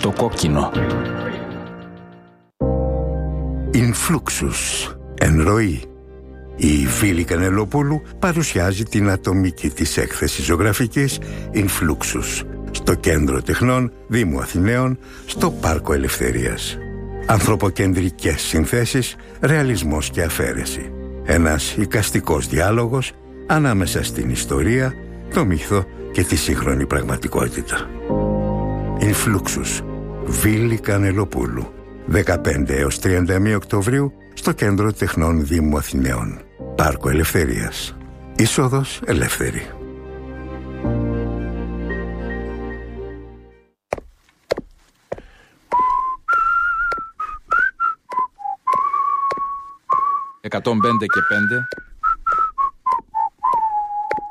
στο κόκκινο. Influxus, εν ροή. Η Φίλη Κανελοπούλου παρουσιάζει την ατομική της έκθεση ζωγραφικής Influxus στο Κέντρο Τεχνών Δήμου Αθηναίων, στο Πάρκο Ελευθερίας. Ανθρωποκεντρικές συνθέσεις, ρεαλισμός και αφαίρεση. Ένας εικαστικός διάλογος ανάμεσα στην ιστορία, το μύθο και τη σύγχρονη πραγματικότητα. Influxus, Φίλη Κανελοπούλου, 15 έως 31 Οκτωβρίου στο Κέντρο Τεχνών Δήμου Αθηναίων. Πάρκο Ελευθερίας. Είσοδος ελεύθερη. «105 και 5